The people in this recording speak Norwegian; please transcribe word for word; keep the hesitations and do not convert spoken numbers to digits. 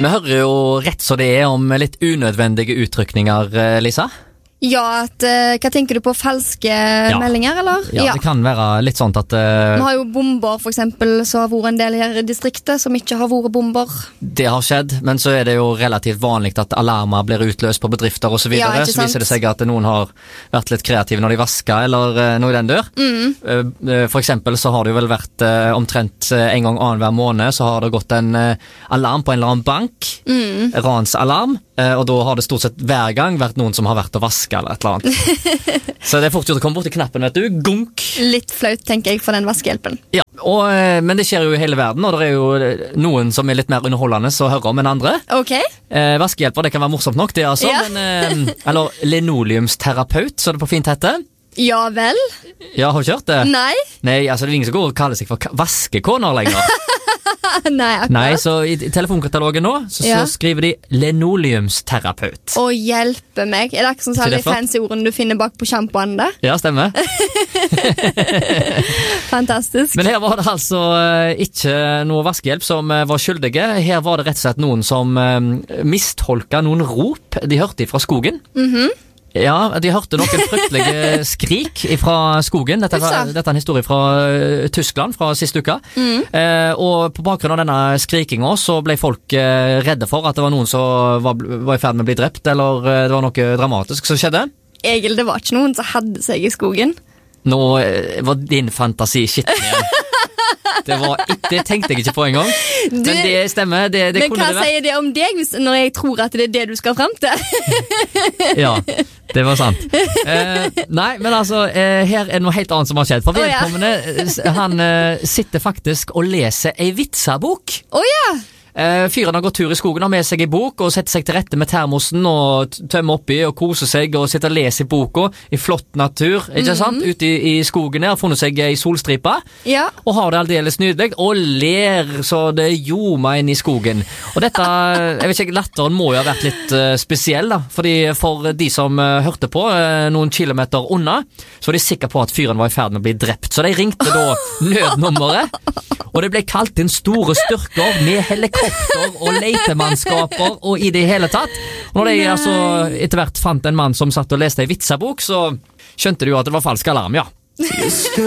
Vi hører jo rett så det er om litt unødvendige utrykninger, Lisa. Ja, at, uh, hva tenker du på? Falske ja. meldinger, eller? Ja, ja, det kan være litt sånt at... Uh, Vi har jo bomber, for eksempel, så har vært en del her i distriktet som ikke har vært bomber. Det har skjedd, men så er det jo relativt vanlig at alarmer blir utløst på bedrifter og så videre. Ja, så viser det seg at noen har vært litt kreative når de vasker, eller uh, noe i den dør. Mm. Uh, for eksempel så har det jo vel vært uh, omtrent uh, en gang annen hver måned, så har det gått en uh, alarm på en eller annen bank, mm. ransalarm, uh, og da har det stort sett hver gang vært noen som har vært og vasket eller et eller annet. Så det er fort gjort å komme bort til knappen, vet du. Gunk! Litt flaut, tenker jeg, for den vaskehjelpen. Ja, og, men det skjer jo i hele verden, og det er jo noen som er litt mer underholdende å høre om enn andre. Ok. Eh, vaskehjelper, det kan være morsomt nok, det altså. Ja. Men, eh, eller linoleumsterapeut, så det på fint heter. Ja vel? Ja, har du kjørt det? Nei. Nei, altså det er ingen som går og kaller seg for vaskekoner lenger. Nei, akkurat. Nei, så i telefonkatalogen nå så, ja. så skriver de linoleumsterapeut. Å, hjelpe meg. Er det ikke sånn de fancy ordene du finner bak på shampooen da? Ja, stemmer. Fantastisk. Men her var det altså ikke noe vaskehjelp som var skyldige. Her var det rett og slett noen som mistolka noen rop de hørte fra skogen. Mhm. Ja, de hørte noen fryktelige skrik fra skogen. Dette, dette er en historie fra uh, Tyskland fra siste uka. Mm. Uh, og på bakgrunn av denne skrikingen så ble folk uh, redde for at det var noen som var, var i ferd med å bli drept, eller uh, det var noe dramatisk som skjedde. Egil, det var ikke noen som hadde seg i skogen. Nå uh, var din fantasi skitten igjen. Det, var, det tenkte jeg ikke på en gang. Du, men det stemmer. Det, det men hva det sier det om deg når jeg tror at det er det du skal frem til? Ja, det var sant. Eh, nei, men altså, eh, her er noe helt annet som har skjedd. For vedkommende, oh, ja. han eh, sitter faktisk og leser ei vitsabok. Å oh, ja! Uh, fyren har gått tur i skogen, har med seg i bok og setter seg til rette med termosen og tømmer oppi og koser seg og sitter og leser i boka i flott natur, ikke mm-hmm. sant? Ute i, i skogen her, har funnet seg i solstripa ja. og har det aldeles nydelig og ler så det ljomer inn i skogen. Og dette, jeg vet ikke, latteren må jo ha vært litt uh, spesiell da, fordi for de som uh, hørte på uh, noen kilometer unna, så var de sikre på at fyren var i ferd med å bli drept. Så de ringte da nødnummeret, og det ble kalt inn store styrker med helikopter og letemannskaper og i det hele tatt. Og når de altså etter hvert fant en mann som satt og leste en vitsabok, så skjønte de jo at det var falsk alarm, ja.